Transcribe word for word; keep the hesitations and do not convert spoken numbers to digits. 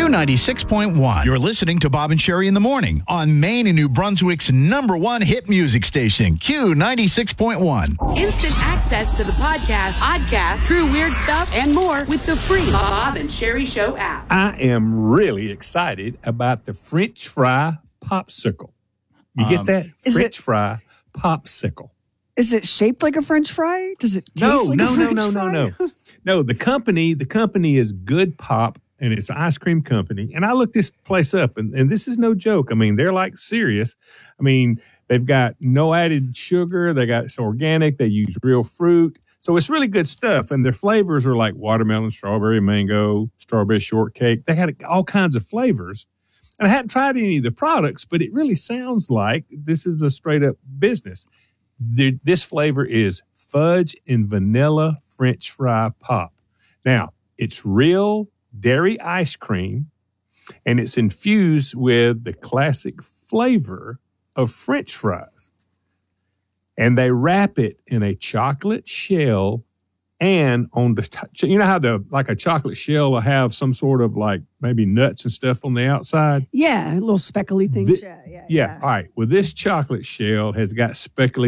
ninety-six point one. You're listening to Bob and Sherry in the morning on Maine and New Brunswick's number one hit music station, Q ninety-six point one. Instant access to the podcast, podcast, true weird stuff, and more with the free Bob and Sherry Show app. I am really excited about the French fry popsicle. You get Um, that? is French it- fry popsicle. Is it shaped like a French fry? Does it taste No, like no, a no, French no, fry? no, no. No, the company, the company is Good Pop, and it's an ice cream company. And I looked this place up, and, and this is no joke. I mean, they're like serious. I mean, they've got no added sugar. They got it's organic. They use real fruit. So it's really good stuff. And their flavors are like watermelon, strawberry, mango, strawberry shortcake. They had all kinds of flavors. And I hadn't tried any of the products, but it really sounds like this is a straight up business. The, this flavor is fudge and vanilla French fry pop. Now, it's real dairy ice cream, and it's infused with the classic flavor of French fries. And they wrap it in a chocolate shell, and on the top, you know how the like a chocolate shell will have some sort of like maybe nuts and stuff on the outside? Yeah, little speckly things. Thi- yeah, yeah, Yeah. All right. Well, this chocolate shell has got speckly